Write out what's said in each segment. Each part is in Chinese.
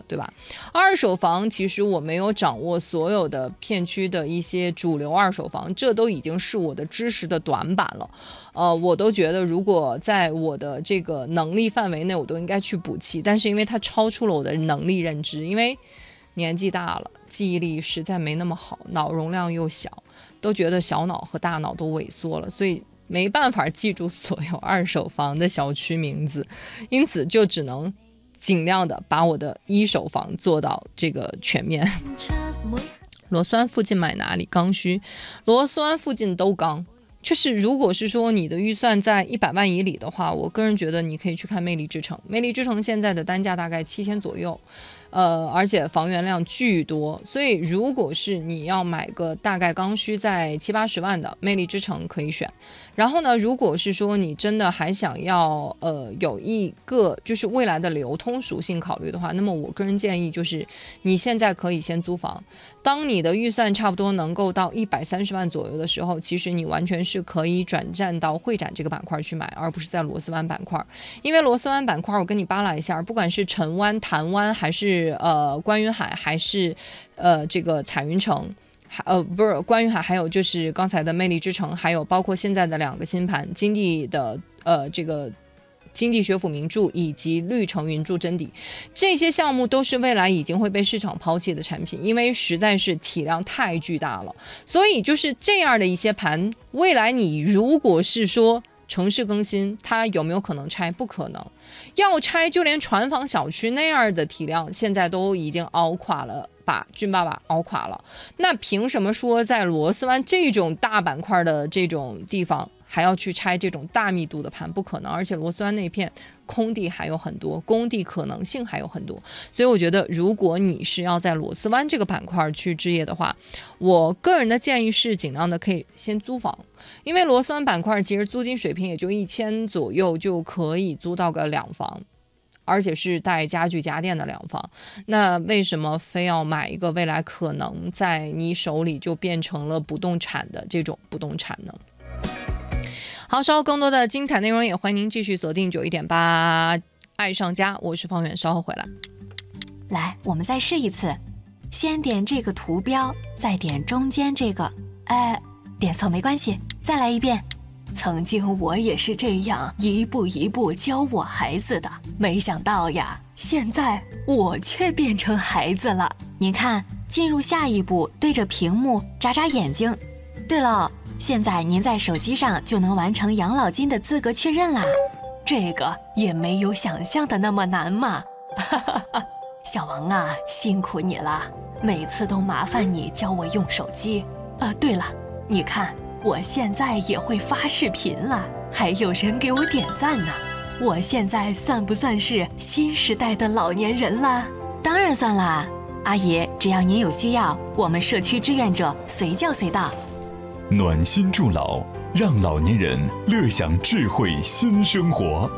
对吧？二手房其实我没有掌握所有的片区的一些主流二手房，这都已经是我的知识的短板了。我都觉得如果在我的这个能力范围内，我都应该去补齐，但是因为它超出了我的能力认知，因为年纪大了，记忆力实在没那么好，脑容量又小，都觉得小脑和大脑都萎缩了，所以没办法记住所有二手房的小区名字，因此就只能尽量的把我的一手房做到这个全面。螺丝湾附近买哪里？刚需，螺丝湾附近都刚。就是如果是说你的预算在100万以里的话，我个人觉得你可以去看魅力之城。魅力之城现在的单价大概7000左右，而且房源量巨多，所以如果是你要买个大概刚需在70-80万的，魅力之城可以选。然后呢，如果是说你真的还想要有一个就是未来的流通属性考虑的话，那么我个人建议就是你现在可以先租房，当你的预算差不多能够到130万左右的时候，其实你完全是可以转战到会展这个板块去买，而不是在螺丝湾板块。因为螺丝湾板块我跟你扒拉一下，不管是辰湾、潭湾，还是观云海，还是这个彩云城，不是观云海，还有就是刚才的魅力之城，还有包括现在的2个新盘，金地的这个金地学府名著以及绿城云筑真谛，这些项目都是未来已经会被市场抛弃的产品，因为实在是体量太巨大了。所以就是这样的一些盘，未来你如果是说城市更新，它有没有可能拆？不可能，要拆就连船坊小区那样的体量现在都已经熬垮了，把俊爸爸熬垮了，那凭什么说在螺丝湾这种大板块的这种地方还要去拆这种大密度的盘？不可能。而且螺丝湾那片空地还有很多，工地可能性还有很多，所以我觉得如果你是要在螺丝湾这个板块去置业的话，我个人的建议是尽量的可以先租房，因为螺丝湾板块其实租金水平也就1000左右就可以租到个2房，而且是带家具家电的2房，那为什么非要买一个未来可能在你手里就变成了不动产的这种不动产呢？好，稍后更多的精彩内容也欢迎您继续锁定91.8爱上家，我是方远，稍后回来。 来，我们再试一次，先点这个图标，再点中间这个，点错没关系，再来一遍。曾经我也是这样一步一步教我孩子的，没想到呀，现在我却变成孩子了。您看，进入下一步，对着屏幕眨眨眼睛。对了，现在您在手机上就能完成养老金的资格确认啦，这个也没有想象的那么难嘛。小王啊，辛苦你了，每次都麻烦你教我用手机。对了，你看我现在也会发视频了，还有人给我点赞呢。我现在算不算是新时代的老年人了？当然算啦，阿姨，只要您有需要，我们社区志愿者随叫随到。 暖心助老，让老年人乐享智慧新生活。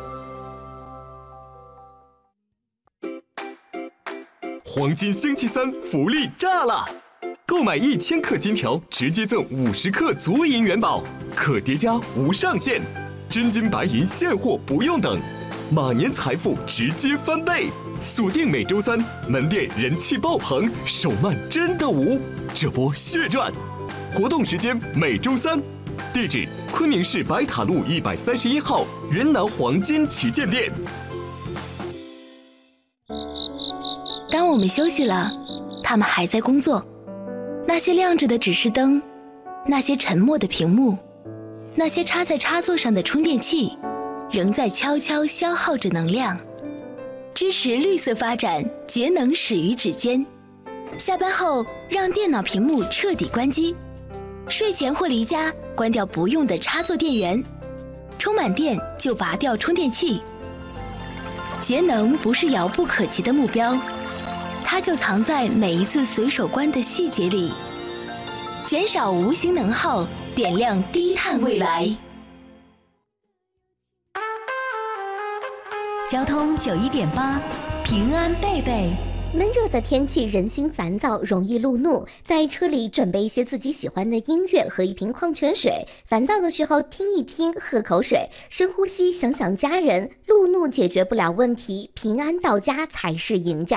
黄金星期三福利炸了！购买1000克金条，直接赠50克足银元宝，可叠加无上限，真金白银现货不用等，马年财富直接翻倍！锁定每周三，门店人气爆棚，手慢真的无，这波血赚！活动时间每周三，地址昆明市白塔路131号云南黄金旗舰店。 当我们休息了，他们还在工作。那些亮着的指示灯，那些沉默的屏幕，那些插在插座上的充电器，仍在悄悄消耗着能量。支持绿色发展，节能始于指尖。下班后，让电脑屏幕彻底关机。睡前或离家，关掉不用的插座电源，充满电就拔掉充电器。节能不是遥不可及的目标，它就藏在每一次随手关的细节里。减少无形能耗，点亮低碳未来。 交通91.8，平安贝贝。 闷热的天气，人心烦躁，容易路怒。在车里准备一些自己喜欢的音乐和一瓶矿泉水。烦躁的时候听一听，喝口水，深呼吸，想想家人。路怒解决不了问题，平安到家才是赢家。